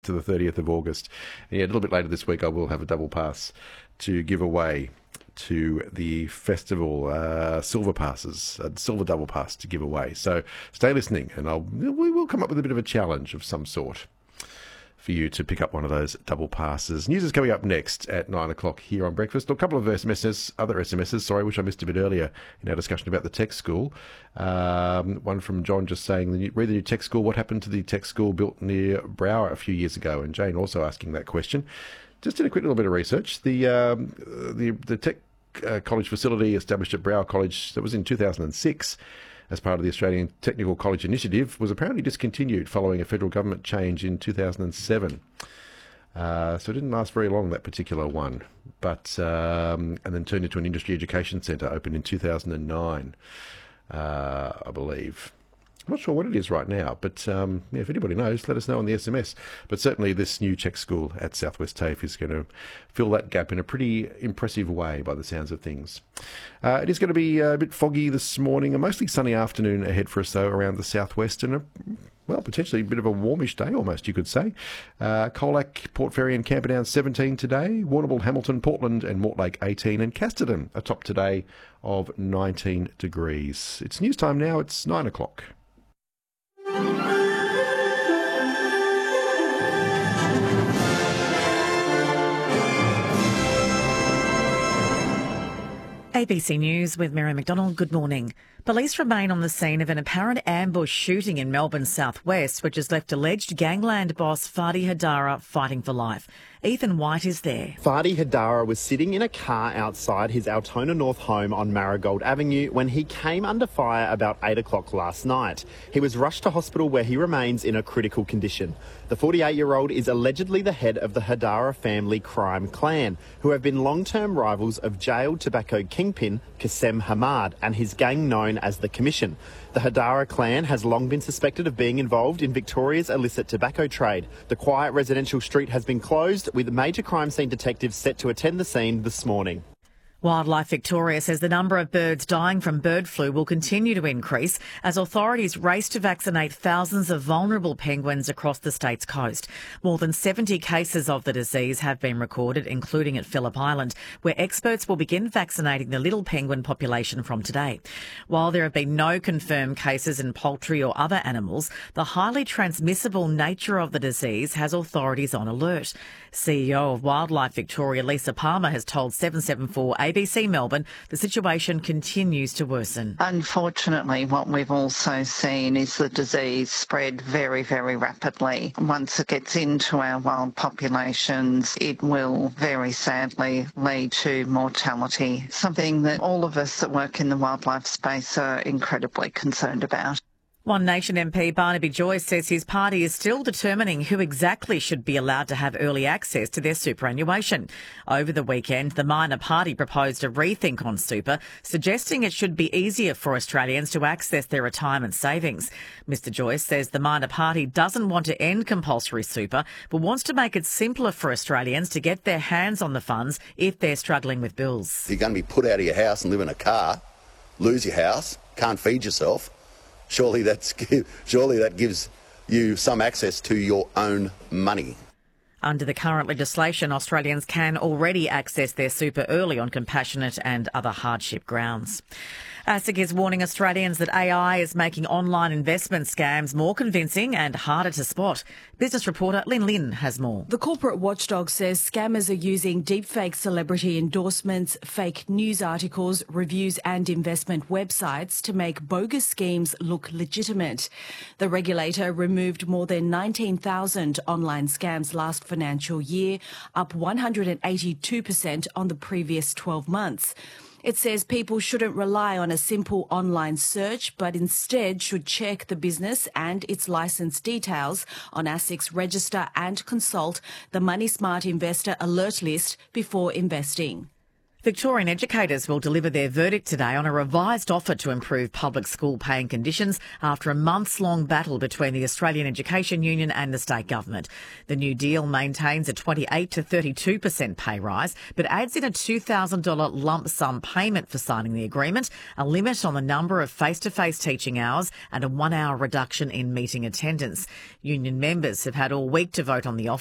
to the 30th of August. And yeah, a little bit later this week, I will have a double pass to give away to the festival, silver passes, silver double pass to give away. So stay listening, and we will come up with a bit of a challenge of some sort for you to pick up one of those double passes. News is coming up next at 9 o'clock here on Breakfast. A couple of other SMSs, which I missed a bit earlier in our discussion about the tech school. One from John just saying, read the new tech school. What happened to the tech school built near Brower a few years ago? And Jane also asking that question. Just did a quick little bit of research. The tech college facility established at Brower College, that was in 2006, as part of the Australian Technical College Initiative, was apparently discontinued following a federal government change in 2007. So it didn't last very long, that particular one, and then turned into an industry education centre, opened in 2009, I believe. I'm not sure what it is right now, but if anybody knows, let us know on the SMS. But certainly this new tech school at Southwest TAFE is going to fill that gap in a pretty impressive way by the sounds of things. It is going to be a bit foggy this morning, a mostly sunny afternoon ahead for us, though, around the southwest, and potentially a bit of a warmish day almost, you could say. Colac, Port Fairy and Camperdown 17 today, Warrnambool, Hamilton, Portland and Mortlake 18, and Casterton a top today of 19 degrees. It's news time now, it's 9 o'clock. ABC News with Mary McDonald. Good morning. Police remain on the scene of an apparent ambush shooting in Melbourne's southwest, which has left alleged gangland boss Fadi Hadara fighting for life. Ethan White is there. Fadi Hadara was sitting in a car outside his Altona North home on Marigold Avenue when he came under fire about 8 o'clock last night. He was rushed to hospital where he remains in a critical condition. The 48-year-old is allegedly the head of the Hadara family crime clan, who have been long-term rivals of jailed tobacco kingpin Kassem Hamad and his gang known as the Commission. The Hadara clan has long been suspected of being involved in Victoria's illicit tobacco trade. The quiet residential street has been closed, with major crime scene detectives set to attend the scene this morning. Wildlife Victoria says the number of birds dying from bird flu will continue to increase as authorities race to vaccinate thousands of vulnerable penguins across the state's coast. More than 70 cases of the disease have been recorded, including at Phillip Island, where experts will begin vaccinating the little penguin population from today. While there have been no confirmed cases in poultry or other animals, the highly transmissible nature of the disease has authorities on alert. CEO of Wildlife Victoria, Lisa Palmer, has told 774 ABC Melbourne the situation continues to worsen. Unfortunately, what we've also seen is the disease spread very, very rapidly. Once it gets into our wild populations, it will very sadly lead to mortality, something that all of us that work in the wildlife space are incredibly concerned about. One Nation MP Barnaby Joyce says his party is still determining who exactly should be allowed to have early access to their superannuation. Over the weekend, the minor party proposed a rethink on super, suggesting it should be easier for Australians to access their retirement savings. Mr Joyce says the minor party doesn't want to end compulsory super, but wants to make it simpler for Australians to get their hands on the funds if they're struggling with bills. If you're going to be put out of your house and live in a car, lose your house, can't feed yourself, surely that gives you some access to your own money. Under the current legislation, Australians can already access their super early on compassionate and other hardship grounds. ASIC is warning Australians that AI is making online investment scams more convincing and harder to spot. Business reporter Lynn Lynn has more. The corporate watchdog says scammers are using deepfake celebrity endorsements, fake news articles, reviews and investment websites to make bogus schemes look legitimate. The regulator removed more than 19,000 online scams last financial year, up 182% on the previous 12 months. It says people shouldn't rely on a simple online search, but instead should check the business and its licence details on ASIC's register and consult the Money Smart Investor alert list before investing. Victorian educators will deliver their verdict today on a revised offer to improve public school paying conditions after a months-long battle between the Australian Education Union and the state government. The new deal maintains a 28 to 32% pay rise, but adds in a $2,000 lump sum payment for signing the agreement, a limit on the number of face-to-face teaching hours and a 1 hour reduction in meeting attendance. Union members have had all week to vote on the offer.